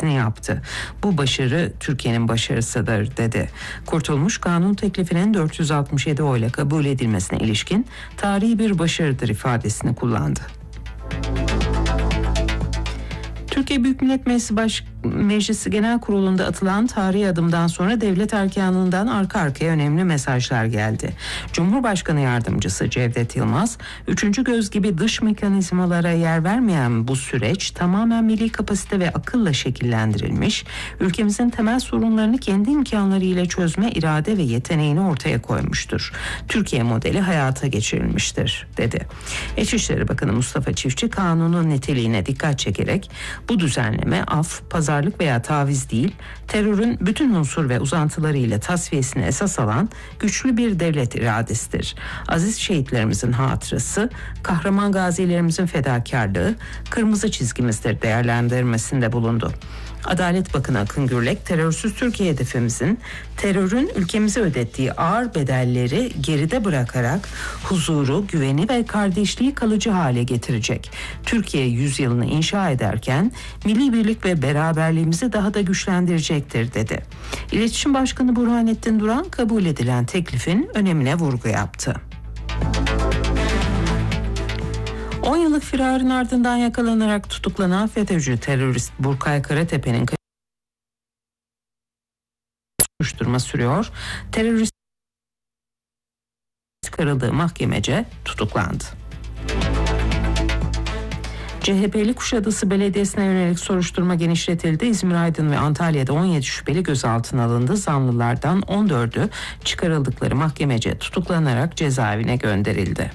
ifadesini yaptı. Bu başarı Türkiye'nin başarısıdır dedi. Kurtulmuş, kanun teklifinin 467 oyla kabul edilmesine ilişkin tarihi bir başarıdır ifadesini kullandı. Türkiye Büyük Millet Meclisi Genel Kurulu'nda atılan tarihi adımdan sonra devlet erkanlığından arka arkaya önemli mesajlar geldi. Cumhurbaşkanı Yardımcısı Cevdet Yılmaz, üçüncü göz gibi dış mekanizmalara yer vermeyen bu süreç tamamen milli kapasite ve akılla şekillendirilmiş, ülkemizin temel sorunlarını kendi imkanlarıyla çözme irade ve yeteneğini ortaya koymuştur. Türkiye modeli hayata geçirilmiştir, dedi. İçişleri Bakanı Mustafa Çiftçi, kanunun niteliğine dikkat çekerek, bu düzenleme af, pazarlık veya taviz değil, terörün bütün unsur ve uzantılarıyla tasfiyesini esas alan güçlü bir devlet iradesidir. Aziz şehitlerimizin hatırası, kahraman gazilerimizin fedakarlığı kırmızı çizgimizdir değerlendirmesinde bulundu. Adalet Bakanı Akın Gürlek, terörsüz Türkiye hedefimizin terörün ülkemize ödettiği ağır bedelleri geride bırakarak huzuru, güveni ve kardeşliği kalıcı hale getirecek. Türkiye yüzyılını inşa ederken milli birlik ve beraberliğimizi daha da güçlendirecektir, dedi. İletişim Başkanı Burhanettin Duran, kabul edilen teklifin önemine vurgu yaptı. 10 yıllık firarın ardından yakalanarak tutuklanan FETÖ'cü terörist Burkay Karatepe'nin soruşturma sürüyor. Terörist çıkarıldığı mahkemece tutuklandı. CHP'li Kuşadası Belediyesi'ne yönelik soruşturma genişletildi. İzmir, Aydın ve Antalya'da 17 şüpheli gözaltına alındı. Zanlılardan 14'ü çıkarıldıkları mahkemece tutuklanarak cezaevine gönderildi.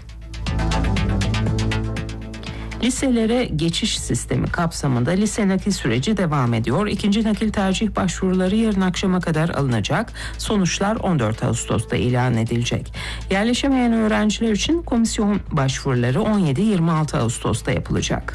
Liselere geçiş sistemi kapsamında lise nakil süreci devam ediyor. İkinci nakil tercih başvuruları yarın akşama kadar alınacak. Sonuçlar 14 Ağustos'ta ilan edilecek. Yerleşemeyen öğrenciler için komisyon başvuruları 17-26 Ağustos'ta yapılacak.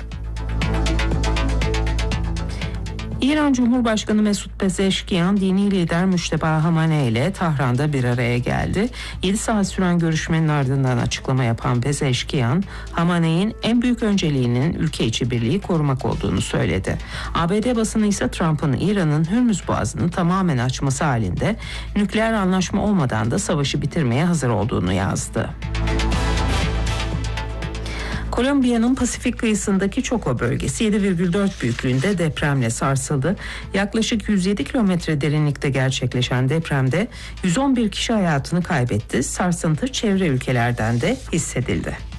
İran Cumhurbaşkanı Mesut Pezeşkiyan, dini lider Müşteba Hamaney ile Tahran'da bir araya geldi. 7 saat süren görüşmenin ardından açıklama yapan Pezeşkiyan, Hamaney'in en büyük önceliğinin ülke içi birliği korumak olduğunu söyledi. ABD basını ise Trump'ın İran'ın Hürmüz Boğazı'nı tamamen açması halinde nükleer anlaşma olmadan da savaşı bitirmeye hazır olduğunu yazdı. Kolombiya'nın Pasifik kıyısındaki Choco bölgesi 7,4 büyüklüğünde depremle sarsıldı. Yaklaşık 107 kilometre derinlikte gerçekleşen depremde 111 kişi hayatını kaybetti. Sarsıntı çevre ülkelerden de hissedildi.